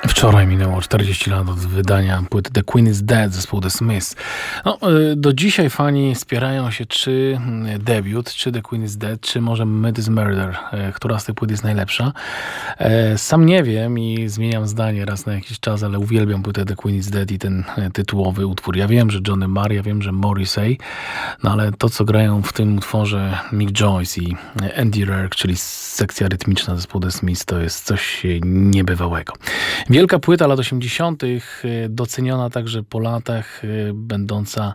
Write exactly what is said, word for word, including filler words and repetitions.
Wczoraj minęło czterdzieści lat od wydania płyty The Queen is Dead zespołu The Smiths. No, y, do dzisiaj fani spierają się, czy mm, debiut, czy The Queen is Dead, czy może Mid is Murder, y, która z tych płyt jest najlepsza. E, Sam nie wiem i zmieniam zdanie raz na jakiś czas, ale uwielbiam płytę The Queen is Dead i ten e, tytułowy utwór. Ja wiem, że Johnny Marr, ja wiem, że Morrissey, no ale to, co grają w tym utworze Mick Joyce i Andy Rourke, czyli sekcja rytmiczna zespołu The Smiths, to jest coś niebywałego. Wielka płyta lat osiemdziesiątych, doceniona także po latach, będąca